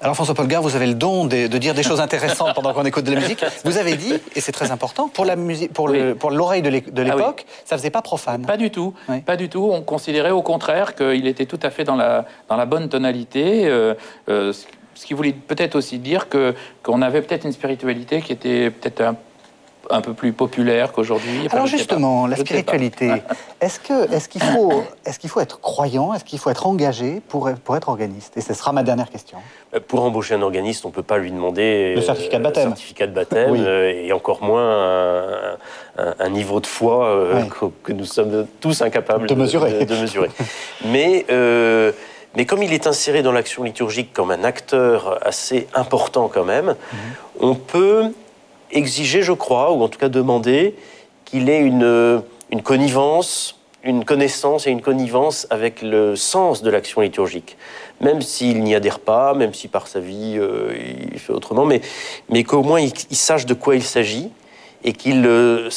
Alors François-Paul Gard, vous avez le don de dire des choses intéressantes pendant qu'on écoute de la musique. Vous avez dit, et c'est très important, pour la musique, pour l'oreille de l'époque, ça faisait pas profane. Pas du tout, pas du tout. On considérait au contraire qu'il était tout à fait dans la bonne tonalité. Ce qui voulait peut-être aussi dire qu'on avait peut-être une spiritualité qui était peut-être un peu plus populaire qu'aujourd'hui. Alors justement, la spiritualité, est-ce qu'il faut être croyant, est-ce qu'il faut être engagé pour être organiste? Et ce sera ma dernière question. Pour embaucher un organiste, on ne peut pas lui demander le certificat de baptême, oui. Et encore moins un niveau de foi que nous sommes tous incapables de mesurer. Mais comme il est inséré dans l'action liturgique comme un acteur assez important quand même, on peut exiger, je crois, ou en tout cas demander qu'il ait une connivence, une connaissance et une connivence avec le sens de l'action liturgique. Même s'il n'y adhère pas, même si par sa vie il fait autrement, mais qu'au moins il sache de quoi il s'agit et qu'il